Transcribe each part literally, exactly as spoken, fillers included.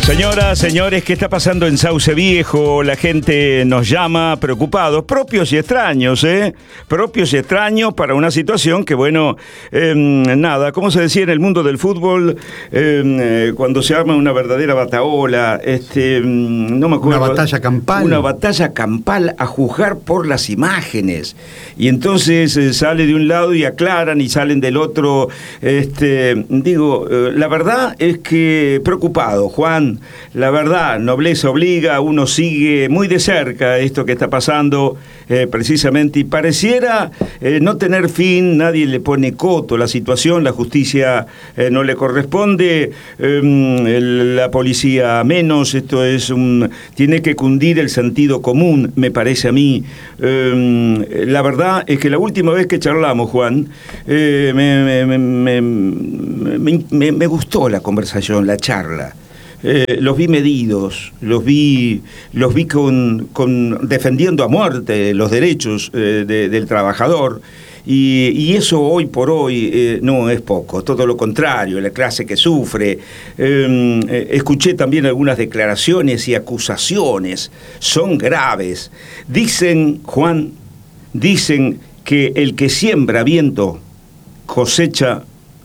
Señoras, señores, ¿qué está pasando en Sauce Viejo? La gente nos llama preocupados, propios y extraños, ¿eh? Propios y extraños para una situación que, bueno, eh, nada, como se decía en el mundo del fútbol, eh, cuando se arma una verdadera batahola, este, no me acuerdo. Una batalla campal. Una batalla campal a juzgar por las imágenes. Y entonces eh, sale de un lado y aclaran y salen del otro. Este, digo, eh, la verdad es que preocupado, Juan. La verdad, nobleza obliga, uno sigue muy de cerca esto que está pasando eh, precisamente y pareciera eh, no tener fin, nadie le pone coto a la situación, la justicia eh, no le corresponde, eh, el, la policía menos, esto es un, tiene que cundir el sentido común, me parece a mí. Eh, la verdad es que la última vez que charlamos, Juan, eh, me, me, me, me, me, me gustó la conversación, la charla. Eh, los vi medidos, los vi, los vi con, con defendiendo a muerte los derechos eh, de, del trabajador y, y eso hoy por hoy eh, no es poco, todo lo contrario, la clase que sufre. Eh, eh, escuché también algunas declaraciones y acusaciones, son graves. Dicen, Juan, dicen que el que siembra viento cosecha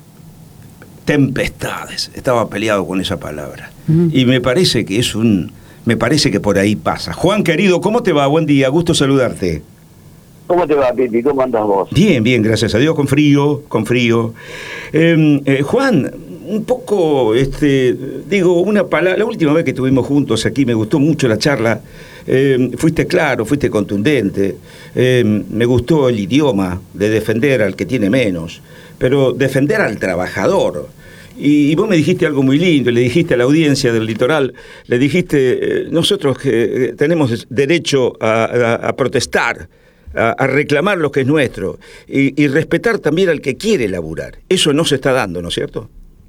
tempestades. Estaba peleado con esa palabra. Uh-huh. Y me parece que es un... Me parece que por ahí pasa. Juan, querido, ¿cómo te va? Buen día, gusto saludarte. ¿Cómo te va, Pipi? ¿Cómo andas vos? Bien, bien, gracias a Dios, con frío, con frío. Eh, eh, Juan, un poco, este, digo, una palabra... La última vez que estuvimos juntos aquí me gustó mucho la charla. Eh, fuiste claro, fuiste contundente. Eh, me gustó el idioma de defender al que tiene menos, pero defender al trabajador. Y, y vos me dijiste algo muy lindo, le dijiste a la audiencia del litoral, le dijiste, eh, nosotros que eh, tenemos derecho a, a, a protestar, a, a reclamar lo que es nuestro, y, y respetar también al que quiere laburar. Eso no se está dando, ¿no es cierto?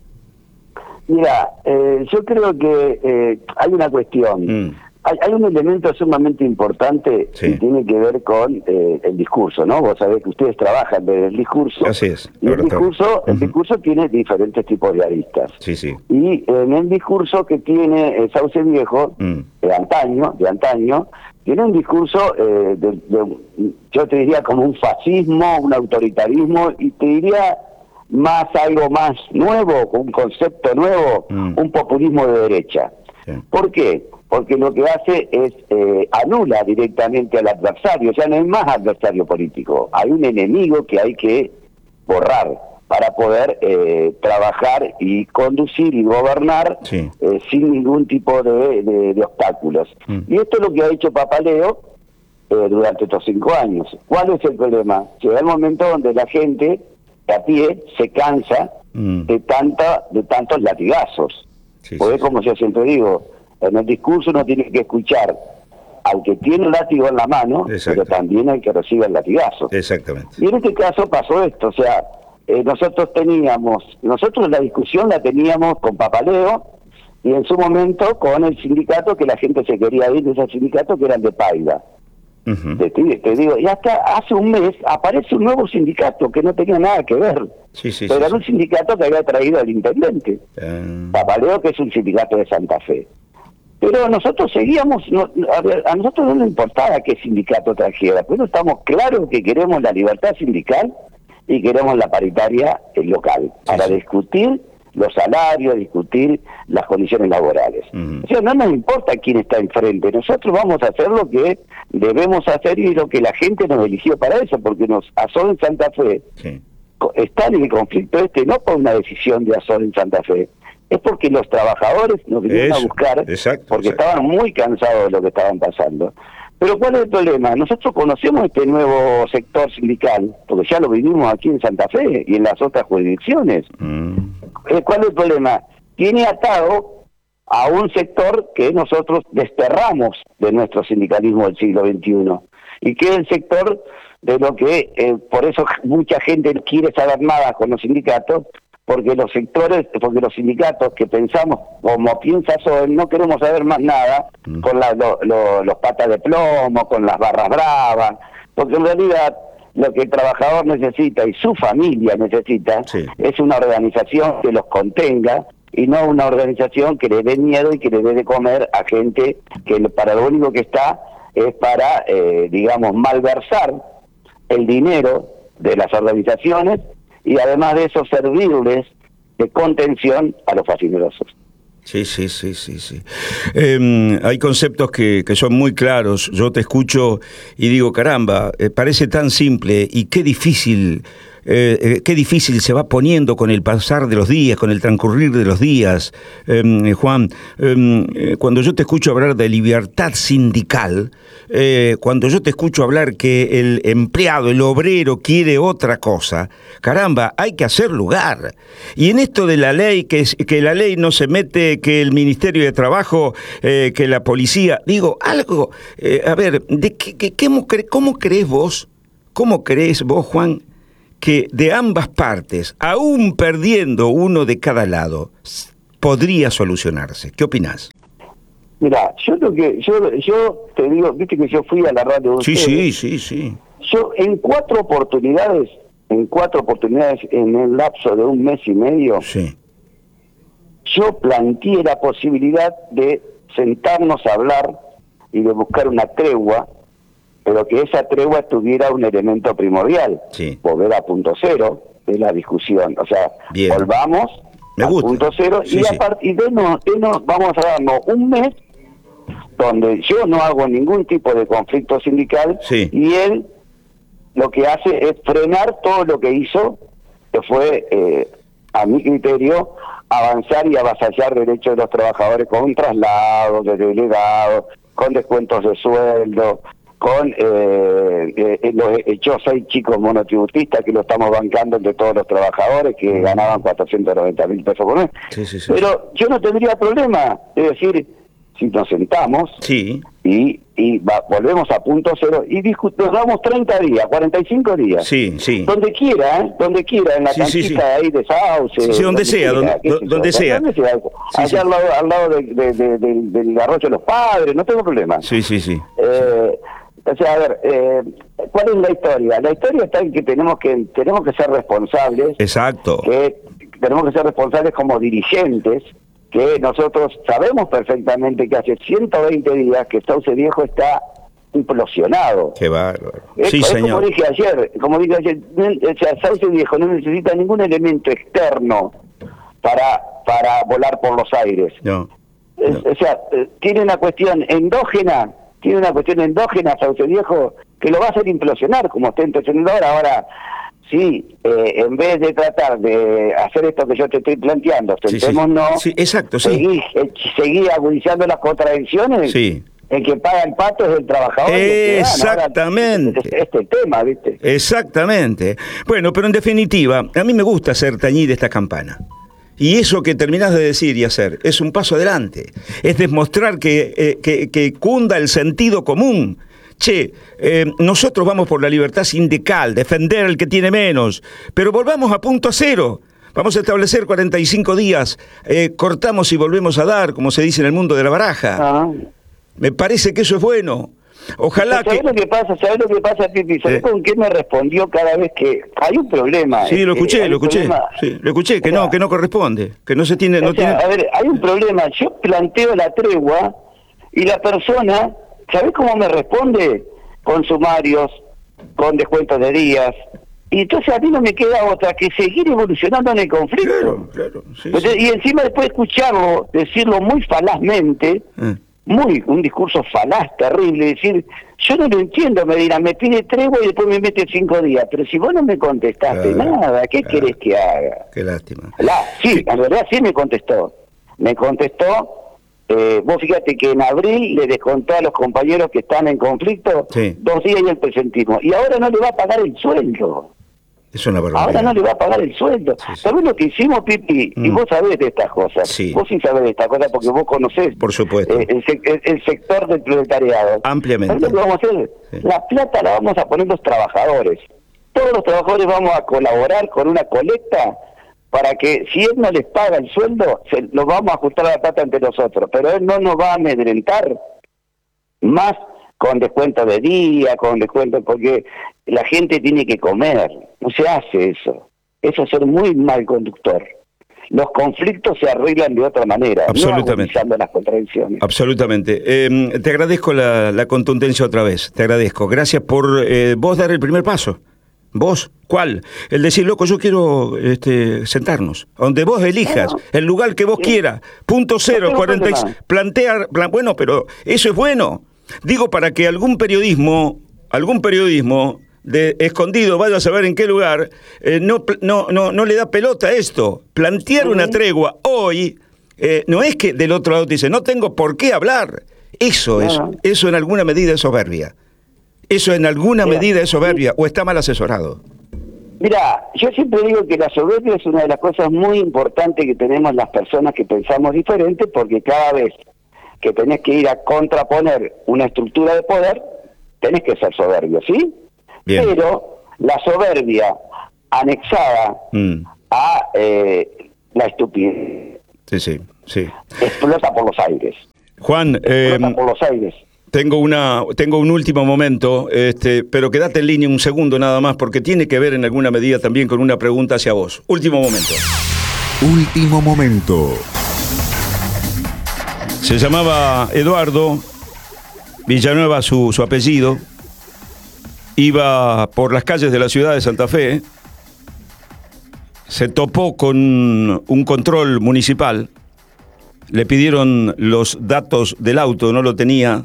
Mira, eh, yo creo que eh, hay una cuestión. Mm. Hay, hay un elemento sumamente importante sí. que tiene que ver con eh, el discurso, ¿no? Vos sabés que ustedes trabajan desde el discurso. Así es. Y el discurso, uh-huh. el discurso tiene diferentes tipos de aristas. Sí, sí. Y en el discurso que tiene el Sauce Viejo, mm. de antaño, de antaño, tiene un discurso, eh, de, de, yo te diría como un fascismo, un autoritarismo, y te diría más algo más nuevo, un concepto nuevo, mm. un populismo de derecha. Sí. ¿Por qué? Porque lo que hace es eh, anula directamente al adversario, ya no hay más adversario político, hay un enemigo que hay que borrar para poder eh, trabajar y conducir y gobernar sí. eh, sin ningún tipo de, de, de obstáculos. Mm. Y esto es lo que ha hecho Papaleo eh, durante estos cinco años. ¿Cuál es el problema? Llega el momento donde la gente a pie se cansa mm. de, tanta, de tantos latigazos. Sí, Porque sí, como sí. yo siempre digo, en el discurso uno tiene que escuchar al que tiene el látigo en la mano, Exacto. pero también al que recibe el latigazo. Exactamente. Y en este caso pasó esto, o sea, eh, nosotros teníamos, nosotros la discusión la teníamos con Papaleo y en su momento con el sindicato, que la gente se quería ir de ese sindicato, que eran de Paiva. Uh-huh. Te, te digo, y hasta hace un mes aparece un nuevo sindicato que no tenía nada que ver. Sí, sí, pero sí, era un sí. sindicato que había traído al intendente. Uh... Papaleo, que es un sindicato de Santa Fe. Pero nosotros seguíamos, no, a, a nosotros no nos importaba qué sindicato trajera, pero estamos claros que queremos la libertad sindical y queremos la paritaria local, sí, para sí. discutir los salarios, discutir las condiciones laborales. Uh-huh. O sea, no nos importa quién está enfrente, nosotros vamos a hacer lo que debemos hacer y lo que la gente nos eligió para eso, porque nos Azor en Santa Fe sí. están en el conflicto este no por una decisión de Azor en Santa Fe, es porque los trabajadores nos vinieron Eso. a buscar exacto, porque exacto. estaban muy cansados de lo que estaban pasando. Pero ¿cuál es el problema? Nosotros conocemos este nuevo sector sindical, porque ya lo vivimos aquí en Santa Fe y en las otras jurisdicciones. Mm. ¿Cuál es el problema? Tiene atado a un sector que nosotros desterramos de nuestro sindicalismo del siglo veintiuno, y que es el sector de lo que, eh, por eso mucha gente no quiere saber nada con los sindicatos, porque los sectores, porque los sindicatos que pensamos como piensa Sol, no queremos saber más nada mm. con la, lo, lo, los patas de plomo, con las barras bravas, porque en realidad lo que el trabajador necesita y su familia necesita sí. es una organización que los contenga, y no una organización que le dé miedo y que le dé de comer a gente que para lo único que está es para, eh, digamos, malversar el dinero de las organizaciones y además de eso servirles de contención a los facinerosos. Sí, sí, sí, sí, sí. Eh, hay conceptos que, que son muy claros. Yo te escucho y digo, caramba, eh, parece tan simple y qué difícil, eh, eh, qué difícil se va poniendo con el pasar de los días, con el transcurrir de los días. Eh, Juan, eh, cuando yo te escucho hablar de libertad sindical, eh, cuando yo te escucho hablar que el empleado, el obrero quiere otra cosa, caramba, hay que hacer lugar. Y en esto de la ley, que, es, que la ley no se mete, que el Ministerio de Trabajo, eh, que la policía, digo, algo, eh, a ver, de que, que, ¿cómo, cre, ¿cómo crees vos, cómo crees vos, Juan, que de ambas partes, aún perdiendo uno de cada lado, podría solucionarse? ¿Qué opinás? Mira, yo lo que yo yo te digo, viste que yo fui a la radio de Sí, ustedes. sí, sí, sí. Yo en cuatro oportunidades, en cuatro oportunidades en el lapso de un mes y medio, Sí. yo planteé la posibilidad de sentarnos a hablar y de buscar una tregua, pero que esa tregua tuviera un elemento primordial, Sí. volver a punto cero de la discusión. O sea, Bien. volvamos Me a gusta. punto cero Sí, y sí. a partir de no, de no, vamos a darnos un mes donde yo no hago ningún tipo de conflicto sindical Sí. y él lo que hace es frenar todo lo que hizo, que fue, eh, a mi criterio, avanzar y avasallar derechos de los trabajadores con traslados de delegados, con descuentos de sueldo, con eh, eh, los echó seis chicos monotributistas que lo estamos bancando entre todos los trabajadores que ganaban cuatrocientos noventa mil pesos por mes. Sí, sí, sí. Pero yo no tendría problema, es decir, si nos sentamos Sí. y, y va, volvemos a punto cero y discu- nos damos treinta días, cuarenta y cinco días. Sí, sí. Donde quiera, ¿eh? Donde quiera, en la Sí, canchita sí, sí. ahí de Sauce. Sí, sí, donde sea, quiera, donde- qué sé yo, donde sea. donde sea. Sí, Allá sí. al lado, al lado de, de, de, de, del arroyo de los padres, no tengo problema. Sí, sí, sí. Eh, o sea, a ver, eh, ¿cuál es la historia? La historia está en que tenemos que tenemos que ser responsables, Exacto. que tenemos que ser responsables como dirigentes, que nosotros sabemos perfectamente que hace ciento veinte días que Sauce Viejo está implosionado. Qué bárbaro. Es, Sí, es señor. como dije ayer, como dije ayer, no- o sea, Sauce Viejo no necesita ningún elemento externo para para volar por los aires. No. Es- no. O sea, eh, tiene una cuestión endógena, tiene una cuestión endógena Sauce Viejo que lo va a hacer implosionar como está implosionando ahora. Ahora, sí, eh, en vez de tratar de hacer esto que yo te estoy planteando, Sí, sí. sentémonos, Sí, exacto, sí. seguí, eh, seguí agudizando las contradicciones. Sí. El que paga el pato es el trabajador. y el ciudadano. Ahora, Exactamente. este, este tema, ¿viste? Exactamente. Bueno, pero en definitiva, a mí me gusta hacer tañir esta campana. Y eso que terminás de decir y hacer es un paso adelante. Es demostrar que, eh, que, que cunda el sentido común. Che, eh, nosotros vamos por la libertad sindical, defender al que tiene menos, pero volvamos a punto cero. Vamos a establecer cuarenta y cinco días, eh, cortamos y volvemos a dar, como se dice en el mundo de la baraja. Ah. Me parece que eso es bueno. Ojalá ¿Sabés que... lo que pasa? ¿Sabés lo que pasa, Pipi? ¿Sabés Eh. con qué me respondió cada vez que hay un problema? Sí, lo eh, escuché, hay lo un escuché. problema. Sí, lo escuché, que O sea, no, que no corresponde, que no se tiene... No o sea, tiene... a ver, hay un problema. Yo planteo la tregua y la persona, ¿sabés cómo me responde? Con sumarios, con descuentos de días. Y entonces a mí no me queda otra que seguir evolucionando en el conflicto. Claro, claro. Sí, Entonces, sí. y encima después de escucharlo, decirlo muy falazmente, Eh. muy, un discurso falaz, terrible, decir, yo no lo entiendo, me dirán, me pide tregua y después me mete cinco días, pero si vos no me contestaste Claro, nada, ¿qué claro. querés que haga? Qué lástima. La, sí, Sí. en realidad sí me contestó, me contestó, eh, vos fíjate que en abril le descontó a los compañeros que están en conflicto Sí. dos días y el presentismo, y ahora no le va a pagar el sueldo. Es una barbaridad. Ahora no le va a pagar el sueldo. Sí, sí. ¿Sabés lo que hicimos, Pipi? Y Mm. vos sabés de estas cosas. Sí. Vos sí sabés de estas cosas porque vos conocés Por supuesto. eh, el, sec- el- el sector del proletariado. Ampliamente. ¿Sabés lo que vamos a hacer? Sí. La plata la vamos a poner los trabajadores. Todos los trabajadores vamos a colaborar con una colecta para que si él no les paga el sueldo, se, nos vamos a ajustar la plata entre nosotros. Pero él no nos va a amedrentar más con descuento de día, con descuento, porque la gente tiene que comer, no se hace eso, eso es ser muy mal conductor. los conflictos se arreglan de otra manera, absolutamente, no agudizando las contradicciones. Absolutamente. Eh, te agradezco la, la contundencia otra vez, te agradezco. Gracias por eh, vos dar el primer paso. ¿Vos? ¿Cuál? El decir, loco, yo quiero este, sentarnos. Donde vos elijas, bueno, el lugar que vos sí. quieras. Punto cero, no cuarenta y seis. Plantear, plan, bueno, pero eso es bueno. Digo, para que algún periodismo, algún periodismo de escondido vaya a saber en qué lugar, eh, no, no, no, no le da pelota a esto. Plantear uh-huh. una tregua hoy, eh, no es que del otro lado te dice, no tengo por qué hablar. Eso uh-huh. es, eso en alguna medida es soberbia. Eso en alguna Mira, medida es soberbia, o está mal asesorado. Mira, yo siempre digo que la soberbia es una de las cosas muy importantes que tenemos las personas que pensamos diferente, porque cada vez que tenés que ir a contraponer una estructura de poder, tenés que ser soberbio, ¿sí? Bien. Pero la soberbia anexada mm. a eh, la estupidez sí, sí, sí. explota por los aires. Juan, explota eh, por los aires. Tengo una, tengo un último momento, este, pero quédate en línea un segundo nada más, porque tiene que ver en alguna medida también con una pregunta hacia vos. Último momento. Último momento. Se llamaba Eduardo Villanueva, su, su apellido. Iba por las calles de la ciudad de Santa Fe, se topó con un control municipal, le pidieron los datos del auto, no lo tenía,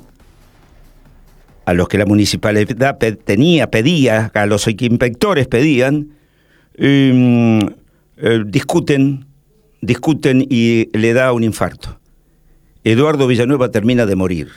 a los que la municipalidad tenía, pedía, a los inspectores pedían, eh, eh, discuten, discuten y le da un infarto. Eduardo Villanueva termina de morir.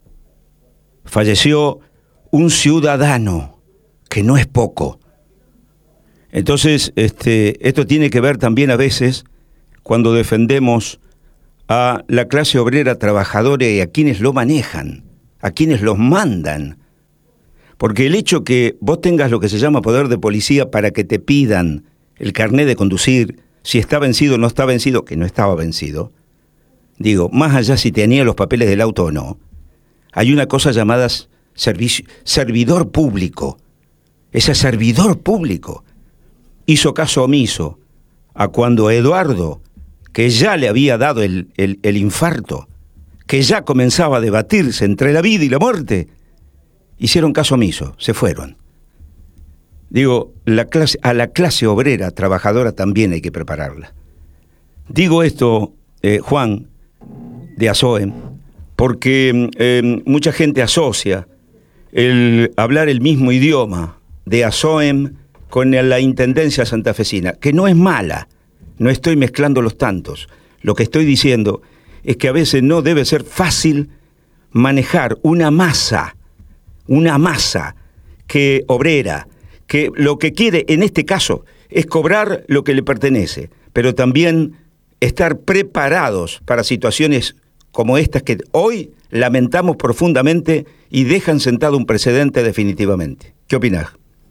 Falleció un ciudadano, que no es poco. Entonces, este, esto tiene que ver también a veces cuando defendemos a la clase obrera trabajadora y a quienes lo manejan, a quienes los mandan. Porque el hecho que vos tengas lo que se llama poder de policía para que te pidan el carnet de conducir, si está vencido o no está vencido, que no estaba vencido, digo, más allá si tenía los papeles del auto o no, hay una cosa llamada servicio, servidor público. Ese servidor público hizo caso omiso a cuando Eduardo, que ya le había dado el, el, el infarto, que ya comenzaba a debatirse entre la vida y la muerte, hicieron caso omiso, se fueron. Digo, la clase, a la clase obrera trabajadora también hay que prepararla. Digo esto, eh, Juan, de ASOEM, porque eh, mucha gente asocia el hablar el mismo idioma de ASOEM con la Intendencia santafesina, que no es mala, no estoy mezclando los tantos. Lo que estoy diciendo es que a veces no debe ser fácil manejar una masa, una masa que obrera, que lo que quiere en este caso es cobrar lo que le pertenece, pero también estar preparados para situaciones como estas que hoy lamentamos profundamente y dejan sentado un precedente definitivamente. ¿Qué opinás?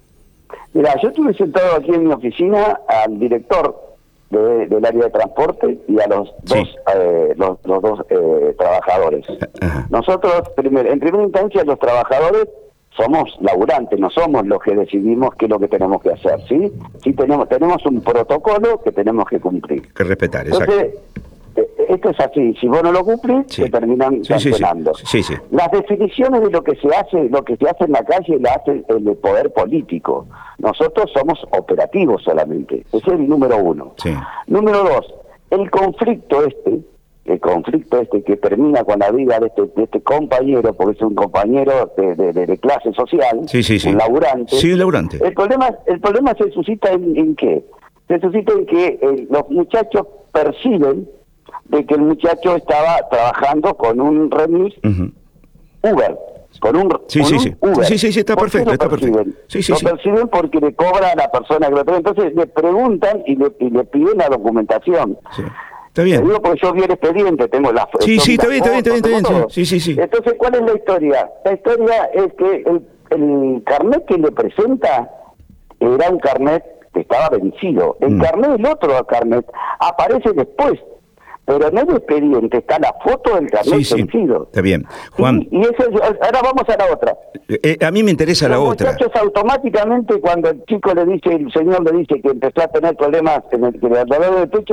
Mira, yo estuve sentado aquí en mi oficina al director de, del área de transporte y a los sí. dos eh, los, los dos eh, trabajadores. Ajá. Nosotros, primer, en primera instancia, los trabajadores somos laburantes, no somos los que decidimos qué es lo que tenemos que hacer, ¿sí? Sí tenemos tenemos un protocolo que tenemos que cumplir. Que respetar, exacto. Entonces, esto es así, si vos no lo cumplís, sí. te terminan sí, sancionando. Sí, sí. Sí, sí. Las definiciones de lo que se hace, lo que se hace en la calle, la hace el poder político. Nosotros somos operativos solamente. Ese es el número uno. Sí. Número dos, el conflicto este, el conflicto este que termina con la vida de este, de este compañero, porque es un compañero de, de, de clase social, sí, sí, sí. un laburante. Sí, un laburante. El problema, el problema se suscita en, en qué? Se suscita en que eh, los muchachos perciben de que el muchacho estaba trabajando con un remis uh-huh. Uber, con un, sí, con sí, un sí. Uber. Sí, sí, sí, está perfecto, está perfecto. Sí, sí, lo sí. perciben porque le cobra a la persona que lo trae. Entonces le preguntan y le, y le piden la documentación. Sí. Está bien. Te digo porque yo vi el expediente, tengo la Sí, sí, está bien, está bien, está bien, está bien. Sí, sí, sí. Entonces, ¿cuál es la historia? La historia es que el, el carnet que le presenta era un carnet que estaba vencido. El mm. carnet, el otro carnet, aparece después. Pero en el expediente está la foto del carnet sí, sí. vencido. Está bien. Juan. Sí, y eso, ahora vamos a la otra. Eh, a mí me interesa Los la otra. Los muchachos automáticamente, cuando el chico le dice, el señor le dice que empezó a tener problemas en el, en el dolor del pecho,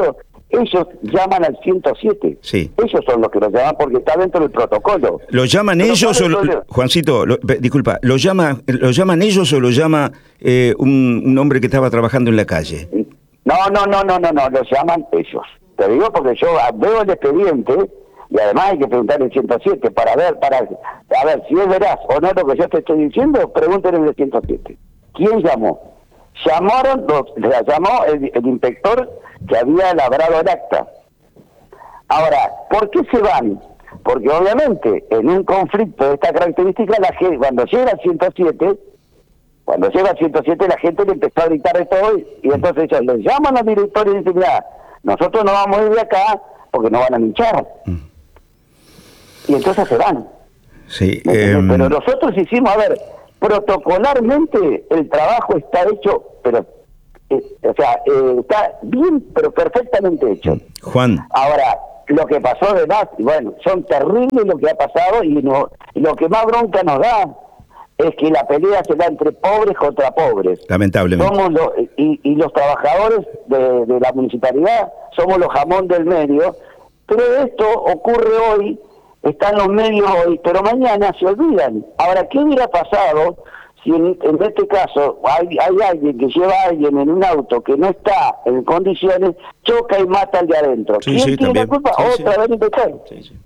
ellos llaman al ciento siete. Sí. Ellos son los que lo llaman porque está dentro del protocolo. ¿Lo llaman Pero ellos o lo, solo... Juancito, lo, disculpa, ¿lo llama, lo llaman ellos o lo llama eh, un, un hombre que estaba trabajando en la calle? No, no, no, no, no, no, lo llaman ellos. Te digo porque yo veo el expediente y además hay que preguntar el ciento siete para ver, para a ver si es veraz o no lo que yo te estoy diciendo, pregúntenle en el ciento siete. ¿Quién llamó? Llamaron, los, la llamó el, el inspector que había elaborado el acta. Ahora, ¿por qué se van? Porque obviamente en un conflicto de esta característica, la gente, cuando llega al ciento siete, cuando llega al ciento siete la gente le empezó a gritar de todo y, y entonces ellos le llaman al director y dicen, mira, nosotros no vamos a ir de acá porque nos van a linchar. Mm. Y entonces se van. Sí, eh, pero um... nosotros hicimos, a ver, protocolarmente el trabajo está hecho, pero eh, o sea, eh, está bien, pero perfectamente hecho. Juan. Ahora, lo que pasó de más, bueno, son terribles lo que ha pasado y no, lo que más bronca nos da es que la pelea se da entre pobres contra pobres. Lamentablemente. Somos lo, y, y los trabajadores de, de la municipalidad somos los jamón del medio, pero esto ocurre hoy, están los medios hoy, pero mañana se olvidan. Ahora, ¿qué hubiera pasado si en, en este caso hay, hay alguien que lleva a alguien en un auto que no está en condiciones, choca y mata al de adentro? Sí, ¿Quién sí, tiene también. la culpa? Sí, Otra sí. vez inspector. Sí, sí.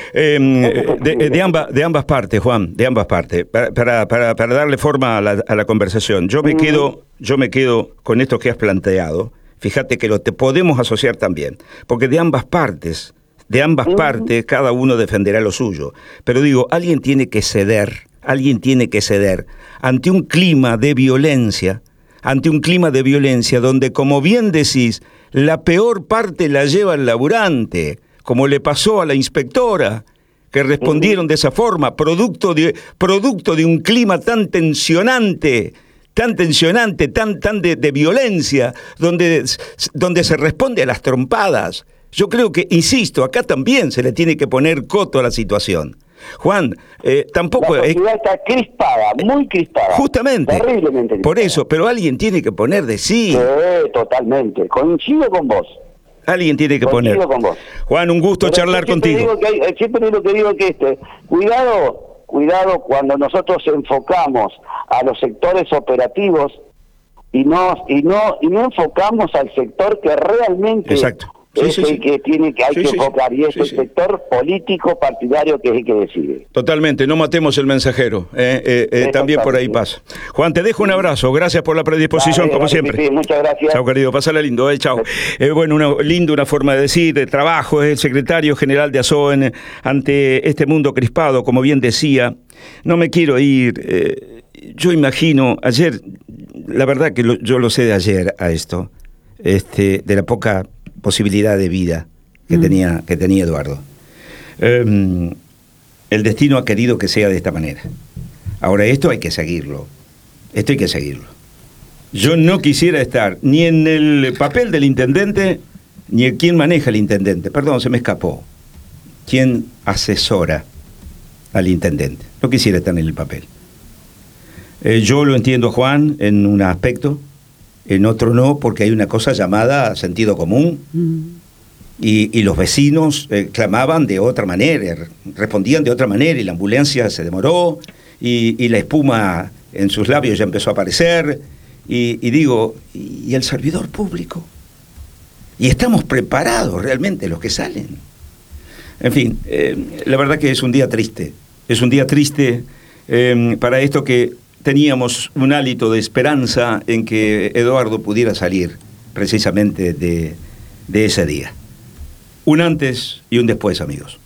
Eh, de, de, ambas, de ambas partes, Juan, de ambas partes, para, para, para, para darle forma a la, a la conversación. Yo me, mm. quedo, yo me quedo con esto que has planteado. Fíjate que lo te podemos asociar también, porque de ambas partes, de ambas mm. partes, cada uno defenderá lo suyo. Pero digo, alguien tiene que ceder, alguien tiene que ceder ante un clima de violencia, ante un clima de violencia donde, como bien decís, la peor parte la lleva el laburante, como le pasó a la inspectora, que respondieron de esa forma, producto de, producto de un clima tan tensionante, tan tensionante, tan, tan de, de violencia, donde, donde se responde a las trompadas. Yo creo que, insisto, acá también se le tiene que poner coto a la situación. Juan, eh, tampoco... La sociedad eh, está crispada, muy crispada. Justamente, terriblemente crispada. Por eso, pero alguien tiene que poner de sí. Sí, totalmente, coincido con vos. Alguien tiene que coincido poner. Con vos. Juan, un gusto pero charlar contigo. Digo que hay, siempre lo que digo que este, cuidado, cuidado cuando nosotros enfocamos a los sectores operativos y no y no y no enfocamos al sector que realmente Exacto. Sí, es sí, el sí. que tiene que hay sí, que sí, enfocar sí. y es sí, el sí. sector político partidario que es el que decide. Totalmente, no matemos el mensajero, eh, eh, eh, también por ahí pasa. Juan, te dejo un abrazo, gracias por la predisposición, Dale, como dale, siempre. sí, muchas gracias. Chao, querido, pasala lindo, eh, chao. Eh, bueno, una, lindo una forma de decir, de trabajo, es el secretario general de ASOEN ante este mundo crispado, como bien decía. No me quiero ir, eh, yo imagino, ayer, la verdad que lo, yo lo sé de ayer a esto, este, de la poca posibilidad de vida que, mm. tenía, que tenía Eduardo. Um, el destino ha querido que sea de esta manera. Ahora, esto hay que seguirlo. Esto hay que seguirlo. Yo no quisiera estar ni en el papel del intendente, ni en quien maneja el intendente. Perdón, se me escapó. Quien asesora al intendente. No quisiera estar en el papel. Eh, yo lo entiendo, Juan, en un aspecto, en otro no, porque hay una cosa llamada sentido común. Mm. Y, y los vecinos eh, clamaban de otra manera, respondían de otra manera, y la ambulancia se demoró, y, y la espuma en sus labios ya empezó a aparecer, y, y digo, ¿y el servidor público? Y estamos preparados realmente los que salen. En fin, eh, la verdad que es un día triste, es un día triste eh, para esto que teníamos un hálito de esperanza en que Eduardo pudiera salir precisamente de, de ese día. Un antes y un después, amigos.